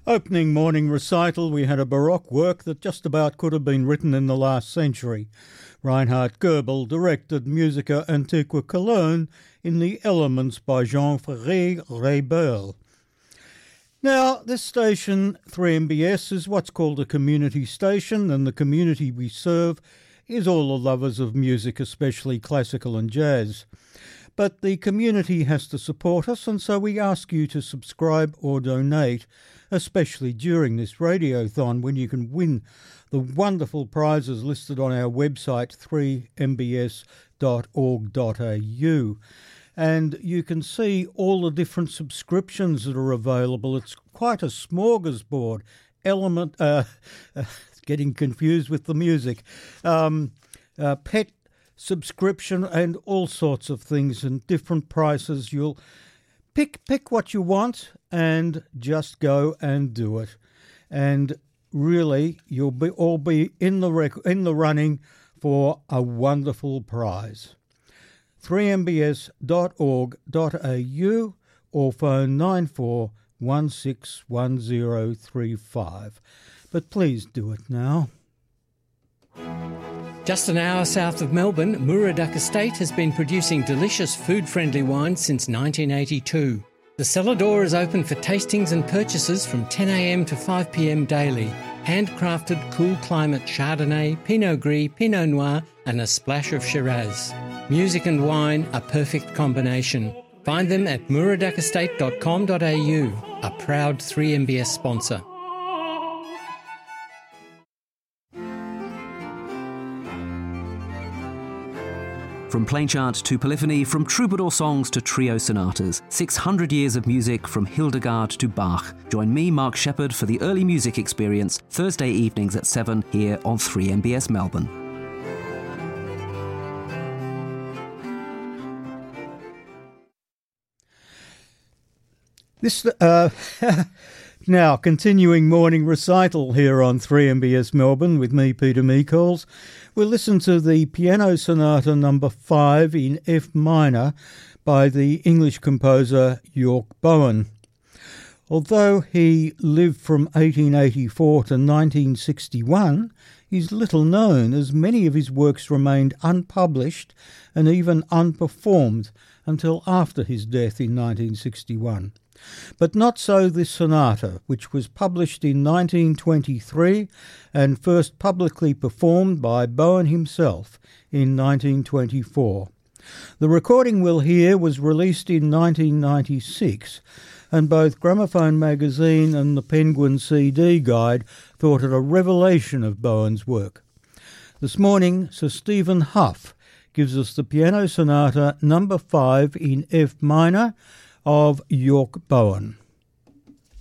Opening morning recital, we had a Baroque work that just about could have been written in the last century. Reinhard Goebel directed Musica Antiqua Cologne in the Elements by Jean-Frédéric Reibel. Now, this station, 3MBS, is what's called a community station, and the community we serve is all the lovers of music, especially classical and jazz. But the community has to support us, and so we ask you to subscribe or donate, especially during this radiothon, when you can win the wonderful prizes listed on our website, 3mbs.org.au. And you can see all the different subscriptions that are available. It's quite a smorgasbord. Getting confused with the music. Pet subscription and all sorts of things and different prices. You'll pick what you want and just go and do it. And really, you'll all be in the running for a wonderful prize. 3mbs.org.au or phone 94161035. But please do it now. Just an hour south of Melbourne, Muraduck Estate has been producing delicious food-friendly wine since 1982. The cellar door is open for tastings and purchases from 10 a.m. to 5 p.m. daily. Handcrafted cool climate Chardonnay, Pinot Gris, Pinot Noir and a splash of Shiraz. Music and wine, a perfect combination. Find them at muraduckestate.com.au, a proud 3MBS sponsor. From plain chant to polyphony, from troubadour songs to trio sonatas, 600 years of music from Hildegard to Bach. Join me, Mark Shepherd, for the early music experience, Thursday evenings at 7 here on 3MBS Melbourne. Now, continuing morning recital here on 3MBS Melbourne with me, Peter Meekols. We'll listen to the Piano Sonata No. 5 in F minor by the English composer York Bowen. Although he lived from 1884 to 1961, he's little known, as many of his works remained unpublished and even unperformed until after his death in 1961. But not so this sonata, which was published in 1923 and first publicly performed by Bowen himself in 1924. The recording we'll hear was released in 1996, and both Gramophone magazine and the Penguin CD Guide thought it a revelation of Bowen's work. This morning, Sir Stephen Hough gives us the Piano Sonata No. 5 in F minor of York Bowen.